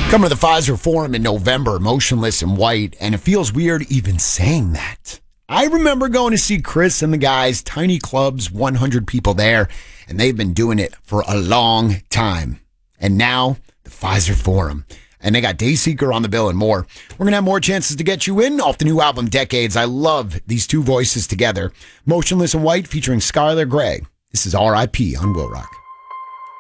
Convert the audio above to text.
Coming to the Pfizer Forum in November, Motionless in White, and it feels weird even saying that. I remember going to see Chris and the guys, tiny clubs, 100 people there, and they've been doing it for a long time. And now, the Pfizer Forum. And they got Dayseeker on the bill and more. We're going to have more chances to get you in off the new album, Decades. I love these two voices together. Motionless in White featuring Skylar Grey. This is R.I.P. on Will Rock.